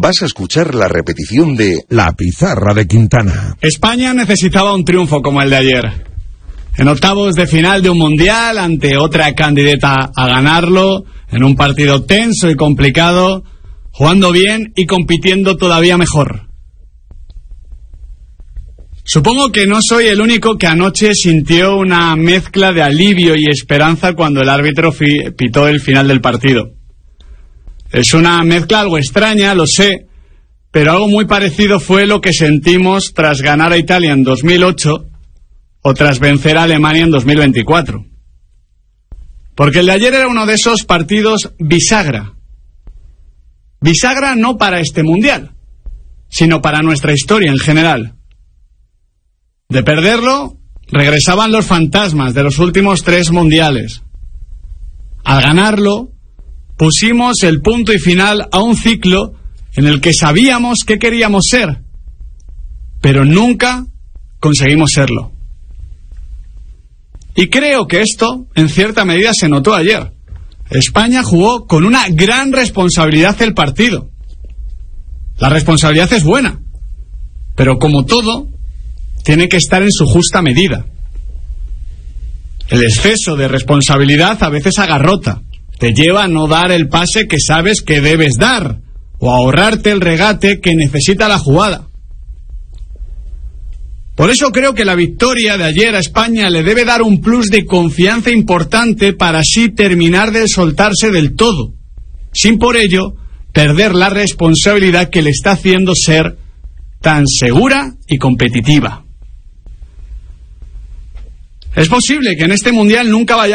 vas a escuchar la repetición de La Pizarra de Quintana. España necesitaba un triunfo como el de ayer. En octavos de final de un mundial, ante otra candidata a ganarlo, en un partido tenso y complicado, jugando bien y compitiendo todavía mejor. Supongo que no soy el único que anoche sintió una mezcla de alivio y esperanza cuando el árbitro pitó el final del partido. Es una mezcla algo extraña, lo sé, pero algo muy parecido fue lo que sentimos tras ganar a Italia en 2008 o tras vencer a Alemania en 2024. Porque el de ayer era uno de esos partidos bisagra. Bisagra no para este mundial, sino para nuestra historia en general. De perderlo, regresaban los fantasmas de los últimos 3 mundiales. Al ganarlo, pusimos el punto y final a un ciclo en el que sabíamos qué queríamos ser, pero nunca conseguimos serlo. Y creo que esto, en cierta medida, se notó ayer. España jugó con una gran responsabilidad el partido. La responsabilidad es buena, pero como todo, tiene que estar en su justa medida. El exceso de responsabilidad a veces agarrota, te lleva a no dar el pase que sabes que debes dar, o a ahorrarte el regate que necesita la jugada. Por eso creo que la victoria de ayer a España le debe dar un plus de confianza importante para así terminar de soltarse del todo, sin por ello perder la responsabilidad que le está haciendo ser tan segura y competitiva. Es posible que en este mundial nunca vayamos